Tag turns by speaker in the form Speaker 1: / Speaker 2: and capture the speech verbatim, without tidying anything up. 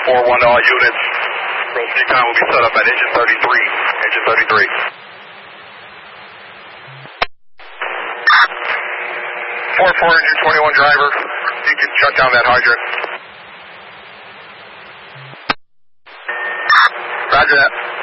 Speaker 1: four one to all units. Approach decon will be set up at engine thirty-three. Engine thirty-three. four four, engine twenty-one driver. You can shut down that hydrant. Roger that.